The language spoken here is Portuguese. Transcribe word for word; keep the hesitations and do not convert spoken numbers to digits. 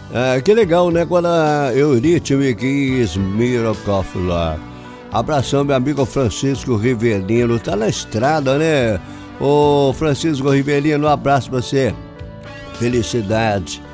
Ah, que legal, né? Quando a Eurythmics Miracle lá. Abração, meu amigo Francisco Rivelino. Tá na estrada, né? Ô Francisco Rivelino, um abraço pra você. Felicidade.